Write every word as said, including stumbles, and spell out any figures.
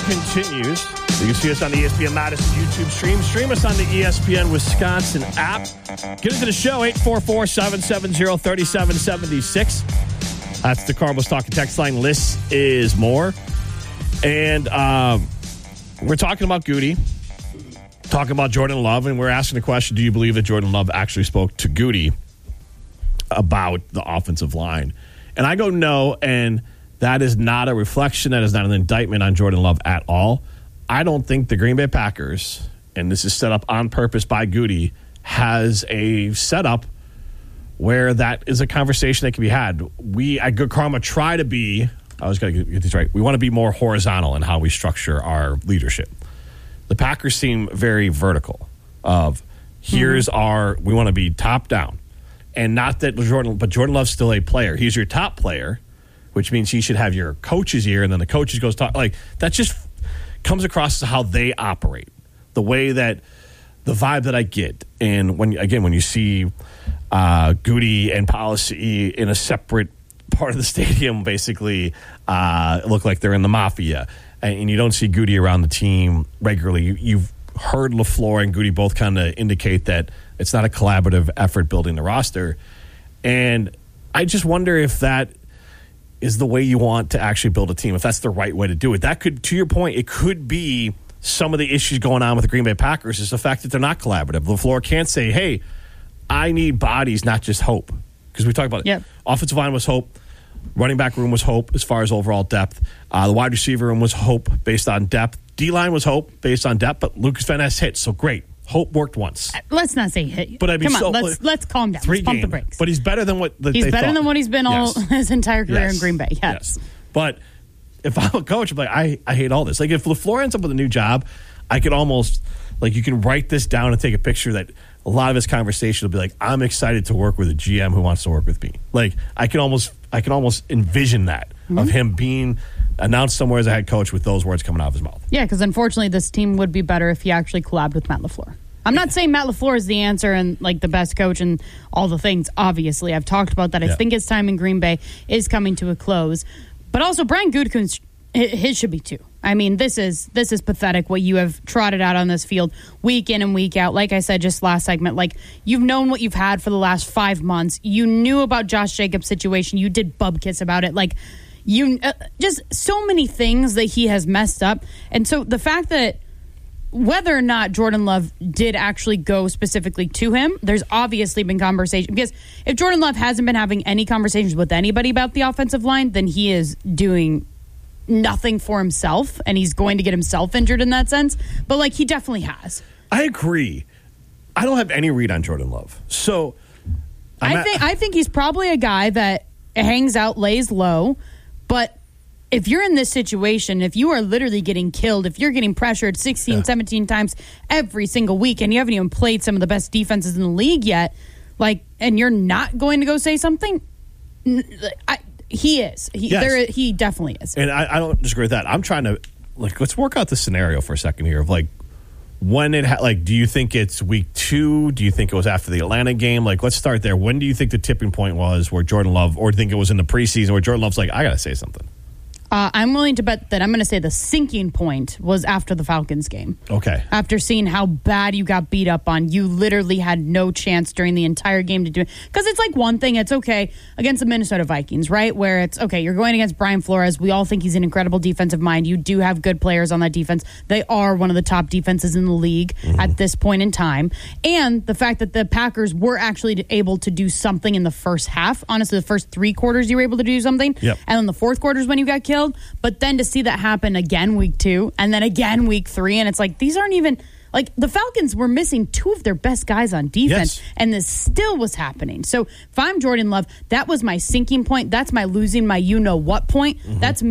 continues. You can see us on the E S P N Madison YouTube stream. Stream us on the E S P N Wisconsin app. Get into the show, eight four four, seven seven zero, three seven seven six. That's the Cardinals Talking text line. List is more. And um, we're talking about Goody, talking about Jordan Love, and we're asking the question, do you believe that Jordan Love actually spoke to Goody about the offensive line? And I go no, and that is not a reflection. That is not an indictment on Jordan Love at all. I don't think the Green Bay Packers, and this is set up on purpose by Goody, has a setup where that is a conversation that can be had. We at Good Karma try to be, I was going to get this right, we want to be more horizontal in how we structure our leadership. The Packers seem very vertical of here's mm-hmm. our, we want to be top down. And not that Jordan, but Jordan Love's still a player. He's your top player, which means he should have your coach's ear, and then the coaches goes talk. Like, that just comes across as how they operate. The way that, the vibe that I get. And when, again, when you see uh, Goody and Policy in a separate part of the stadium, basically uh, look like they're in the mafia, and, and you don't see Goody around the team regularly. You, you've heard LaFleur and Goody both kind of indicate that it's not a collaborative effort building the roster. And I just wonder if that is the way you want to actually build a team, if that's the right way to do it. That could, to your point, it could be some of the issues going on with the Green Bay Packers is the fact that they're not collaborative. LaFleur can't say, hey, I need bodies, not just hope. Because we talked about it. Yep. Offensive line was hope. Running back room was hope as far as overall depth. Uh, the wide receiver room was hope based on depth. D-line was hope based on depth, but Lucas Van Ness hit, so great. Hope worked once. Let's not say hit. But I mean, Come so, on, let's let's calm down. Three Let's pump game, the brakes. But he's better than what the, he's they better thought. than what he's been all yes. his entire career yes. in Green Bay. Yes. yes. But if I'm a coach, I'm like, I, I hate all this. Like, if LaFleur ends up with a new job, I could almost, like, you can write this down and take a picture that a lot of his conversation will be like, I'm excited to work with a G M who wants to work with me. Like, I can almost, I can almost envision that mm-hmm. of him being announced somewhere as a head coach with those words coming out of his mouth. Yeah, because unfortunately, this team would be better if he actually collabed with Matt LaFleur. I'm not saying Matt LaFleur is the answer and like the best coach and all the things. Obviously, I've talked about that. I yeah. think his time in Green Bay is coming to a close. But also, Brian Gutekunst, his should be too. I mean, this is this is pathetic what you have trotted out on this field week in and week out. Like I said just last segment, like you've known what you've had for the last five months. You knew about Josh Jacobs' situation. You did bubkiss about it. Like you, uh, just so many things that he has messed up. And so the fact that whether or not Jordan Love did actually go specifically to him, there's obviously been conversation. Because if Jordan Love hasn't been having any conversations with anybody about the offensive line, then he is doing nothing for himself, and he's going to get himself injured in that sense. But, like, he definitely has. I agree. I don't have any read on Jordan Love. So I'm I at- think I think he's probably a guy that hangs out, lays low, but if you're in this situation, if you are literally getting killed, if you're getting pressured sixteen, yeah. seventeen times every single week, and you haven't even played some of the best defenses in the league yet, like, and you're not going to go say something, I, he is. He, yes. there, he definitely is. And I, I don't disagree with that. I'm trying to, like, let's work out the scenario for a second here of, like, when it, ha- like, do you think it's week two? Do you think it was after the Atlanta game? Like, let's start there. When do you think the tipping point was where Jordan Love, or do you think it was in the preseason where Jordan Love's like, I got to say something? Uh, I'm willing to bet that I'm going to say the sinking point was after the Falcons game. Okay. After seeing how bad you got beat up on, you literally had no chance during the entire game to do it. Because it's like one thing, it's okay against the Minnesota Vikings, right? Where it's, okay, you're going against Brian Flores. We all think he's an incredible defensive mind. You do have good players on that defense. They are one of the top defenses in the league mm-hmm. at this point in time. And the fact that the Packers were actually able to do something in the first half. Honestly, the first three quarters you were able to do something. Yep. And then the fourth quarters when you got killed. But then to see that happen again week two and then again week three, and it's like these aren't even like the Falcons were missing two of their best guys on defense, yes. and this still was happening. So if I'm Jordan Love, that was my sinking point. That's my losing my you know what point. Mm-hmm. That's